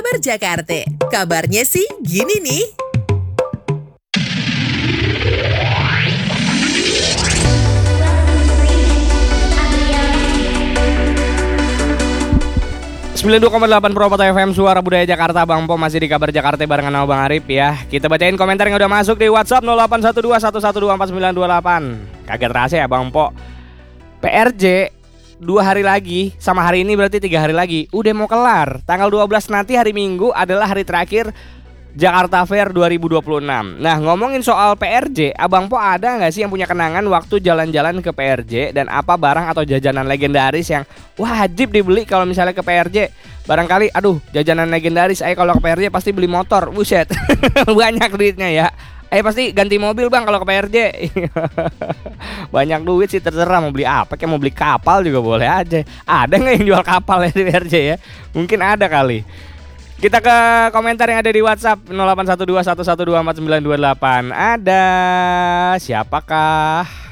Kabar Jakarta. Kabarnya sih gini nih. Sembilan 92,8 Purwokerto FM, Suara Budaya Jakarta. Bang Po masih di Kabar Jakarta barengan sama Bang Arif ya. Kita bacain komentar yang udah masuk di WhatsApp 081211249248. Kaget terasa ya Bang Po. PRJ 2 hari lagi, sama hari ini berarti 3 hari lagi udah mau kelar. Tanggal 12 nanti hari Minggu adalah hari terakhir Jakarta Fair 2026. Nah, ngomongin soal PRJ, Abang Po ada nggak sih yang punya kenangan waktu jalan-jalan ke PRJ, dan apa barang atau jajanan legendaris yang wajib dibeli kalau misalnya ke PRJ? Barangkali, aduh, jajanan legendaris, kalau ke PRJ pasti beli motor, buset, banyak duitnya ya. Pasti ganti mobil bang kalau ke PRJ. Banyak duit sih, terserah mau beli apa, kayak mau beli kapal juga boleh aja. Ada nggak yang jual kapal ya di PRJ ya? Mungkin ada kali. Kita ke komentar yang ada di WhatsApp 081211249228. Ada siapakah?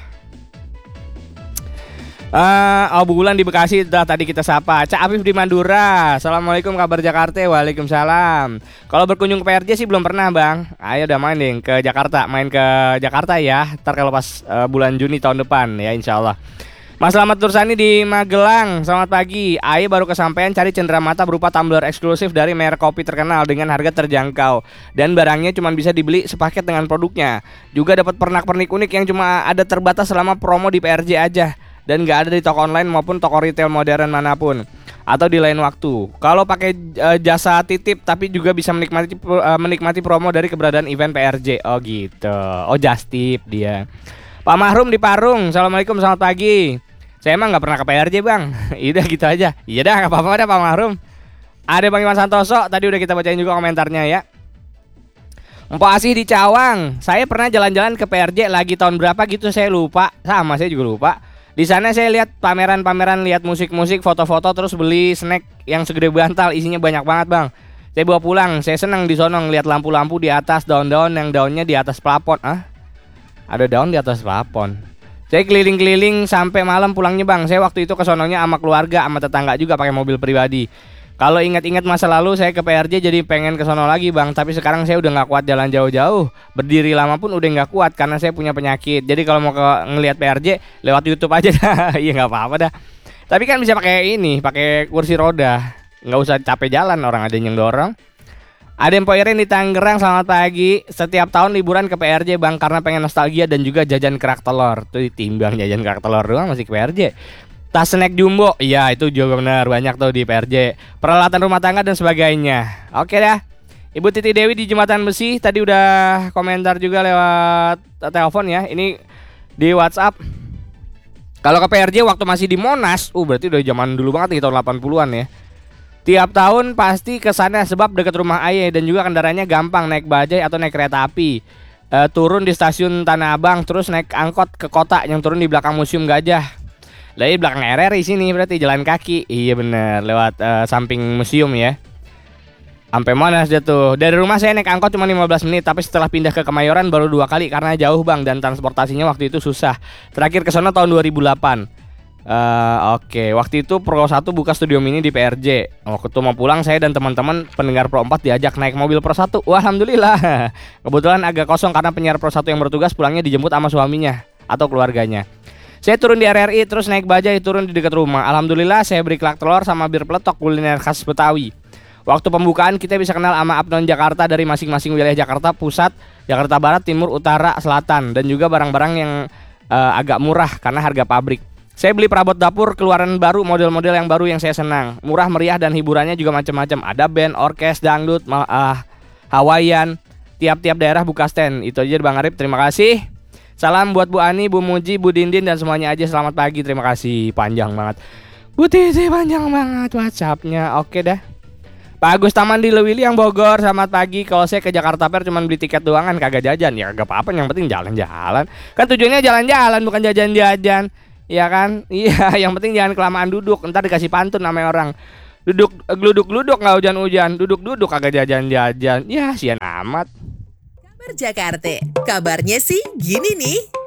Bulan di Bekasi udah tadi kita sapa. Cak Afif di Mandura. Assalamualaikum kabar Jakarta. Waalaikumsalam. Kalau berkunjung ke PRJ sih belum pernah bang. Ayo udah main deh ke Jakarta. Main ke Jakarta ya. Ntar kalau pas bulan Juni tahun depan ya insyaallah. Mas Slamet Tursani di Magelang, selamat pagi. Ayo baru kesampaian cari cenderamata berupa tumbler eksklusif dari merek kopi terkenal dengan harga terjangkau. Dan barangnya cuma bisa dibeli sepaket dengan produknya. Juga dapat pernak-pernik unik yang cuma ada terbatas selama promo di PRJ aja. Dan gak ada di toko online maupun toko retail modern manapun. Atau di lain waktu. Kalau pakai jasa titip tapi juga bisa menikmati promo dari keberadaan event PRJ. Oh gitu, oh just tip dia. Pak Mahrum di Parung, assalamualaikum selamat pagi. Saya emang gak pernah ke PRJ bang. Udah gitu aja. Iya dah gak apa-apa dah Pak Mahrum. Ada Bang Iwan Santoso, tadi udah kita bacain juga komentarnya ya. Mpok Asih di Cawang, saya pernah jalan-jalan ke PRJ lagi tahun berapa gitu saya lupa. Sama saya juga lupa. Di sana saya lihat pameran-pameran, lihat musik-musik, foto-foto, terus beli snack yang segede bantal, isinya banyak banget bang. Saya bawa pulang, saya senang di sono ngeliat lampu-lampu di atas, daun-daun yang daunnya di atas plafon. Ada daun di atas plafon. Saya keliling-keliling sampai malam pulangnya bang. Saya waktu itu ke sononya sama keluarga, sama tetangga juga pakai mobil pribadi. Kalau ingat-ingat masa lalu saya ke PRJ jadi pengen ke sono lagi bang. Tapi sekarang saya udah gak kuat jalan jauh-jauh. Berdiri lama pun udah gak kuat karena saya punya penyakit. Jadi kalau mau ngelihat PRJ lewat YouTube aja dah. Iya gak apa-apa dah. Tapi kan bisa pakai ini, pakai kursi roda. Gak usah capek jalan, orang ada yang dorong. Ada Mpok Iren di Tangerang, selamat pagi. Setiap tahun liburan ke PRJ bang karena pengen nostalgia dan juga jajan kerak telur. Tuh timbang jajan kerak telur doang masih ke PRJ. Tas snack jumbo, iya itu juga benar banyak tuh di PRJ. Peralatan rumah tangga dan sebagainya. Oke dah. Ibu Titi Dewi di Jembatan Besi tadi udah komentar juga lewat telepon ya. Ini di WhatsApp. Kalau ke PRJ waktu masih di Monas, berarti udah zaman dulu banget nih tahun 80-an ya. Tiap tahun pasti ke sana sebab dekat rumah ayah dan juga kendaraannya gampang, naik bajai atau naik kereta api. Turun di stasiun Tanah Abang terus naik angkot ke kota yang turun di belakang Museum Gajah. Lah di belakang RRI sini berarti jalan kaki. Iya bener, lewat samping museum ya. Sampai Monas dia tuh. Dari rumah saya naik angkot cuma 15 menit, tapi setelah pindah ke Kemayoran baru 2 kali karena jauh bang dan transportasinya waktu itu susah. Terakhir ke sana tahun 2008. Oke, waktu itu Pro 1 buka studio mini di PRJ. Waktu itu mau pulang saya dan teman-teman pendengar Pro 4 diajak naik mobil Pro 1. Wah, alhamdulillah. Kebetulan agak kosong karena penyiar Pro 1 yang bertugas pulangnya dijemput sama suaminya atau keluarganya. Saya turun di RRI terus naik bajai turun di dekat rumah. Alhamdulillah saya beri kerak telur sama bir peletok kuliner khas Betawi. Waktu pembukaan kita bisa kenal sama Abnon Jakarta dari masing-masing wilayah Jakarta Pusat, Jakarta Barat, Timur, Utara, Selatan, dan juga barang-barang yang agak murah karena harga pabrik. Saya beli perabot dapur keluaran baru, model-model yang baru yang saya senang. Murah, meriah, dan hiburannya juga macam-macam. Ada band, orkes, dangdut, Hawaiian. Tiap-tiap daerah buka stand. Itu aja Bang Arif, terima kasih. Salam buat Bu Ani, Bu Muji, Bu Dindin, dan semuanya aja. Selamat pagi, terima kasih. Panjang banget Bu Titi, panjang banget WhatsAppnya. Oke dah. Pak Agus Taman di Lewili yang Bogor, selamat pagi. Kalau saya ke Jakarta Fair cuma beli tiket doang kan, kagak jajan. Ya kagak apa-apa, yang penting jalan-jalan. Kan tujuannya jalan-jalan bukan jajan-jajan. Iya kan? Iya, yang penting jangan kelamaan duduk. Ntar dikasih pantun namanya orang. Gluduk-gluduk nggak hujan-hujan. Duduk-duduk kagak jajan-jajan. Ya, sian amat. Kabar Jakarta. Kabarnya sih gini nih.